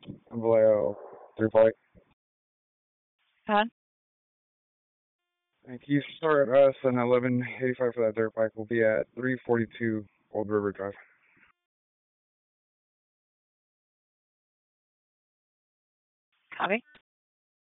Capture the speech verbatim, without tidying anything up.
Vallejo, three point. Huh? And can you start us on eleven eighty-five for that dirt bike? We'll be at three forty-two Old River Drive. Copy.